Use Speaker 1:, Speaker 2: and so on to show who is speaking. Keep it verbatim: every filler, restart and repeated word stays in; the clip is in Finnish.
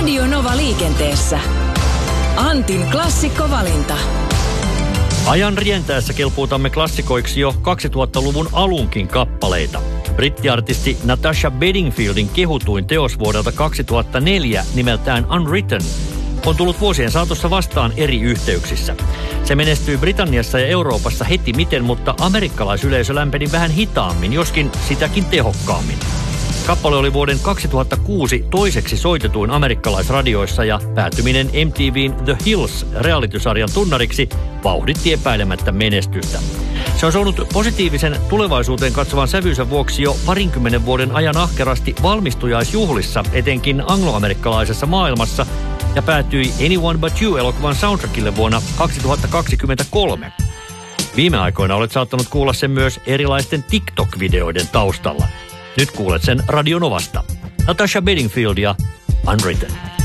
Speaker 1: Radio Nova liikenteessä. Antin klassikkovalinta.
Speaker 2: Ajan rientäessä kelpuutamme klassikoiksi jo kaksituhattaluvun alunkin kappaleita. Brittiartisti Natasha Bedingfieldin kehutuin teos vuodelta kaksituhattaneljä nimeltään Unwritten on tullut vuosien saatossa vastaan eri yhteyksissä. Se menestyi Britanniassa ja Euroopassa heti miten, mutta amerikkalaisyleisö lämpeni vähän hitaammin, joskin sitäkin tehokkaammin. Kappale oli vuoden kaksituhattakuusi toiseksi soitetuin amerikkalaisradioissa ja päätyminen M T V:n The Hills -realitysarjan tunnariksi vauhditti epäilemättä menestystä. Se on saanut positiivisen tulevaisuuteen katsovan sävynsä vuoksi jo parinkymmenen vuoden ajan ahkerasti valmistujaisjuhlissa, etenkin angloamerikkalaisessa maailmassa, ja päätyi Anyone But You-elokuvan soundtrackille vuonna kaksituhattakaksikymmentäkolme. Viime aikoina olet saattanut kuulla sen myös erilaisten TikTok-videoiden taustalla. Nyt kuulet sen Radio Novasta. Natasha Bedingfield ja Unwritten.